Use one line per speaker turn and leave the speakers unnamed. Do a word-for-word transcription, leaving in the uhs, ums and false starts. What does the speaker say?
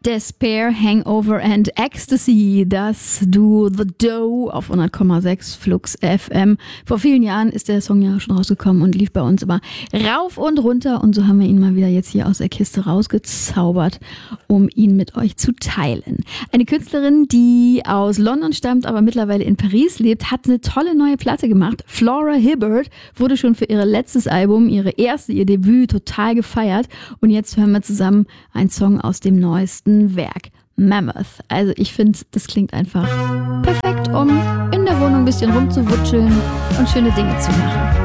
Despair, Hangover and Ecstasy, das Duo The Dough auf hundert Komma sechs Flux F M. Vor vielen Jahren ist der Song ja schon rausgekommen und lief bei uns immer rauf und runter und so haben wir ihn mal wieder jetzt hier aus der Kiste rausgezaubert, um ihn mit euch zu teilen. Eine Künstlerin, die aus London stammt, aber mittlerweile in Paris lebt, hat eine tolle neue Platte gemacht. Flora Hibbert wurde schon für ihr letztes Album, ihre erste, ihr Debüt, total gefeiert und jetzt hören wir zusammen einen Song aus dem neuesten Werk, Mammoth. Also ich finde, das klingt einfach perfekt, um in der Wohnung ein bisschen rumzuwutscheln und schöne Dinge zu machen.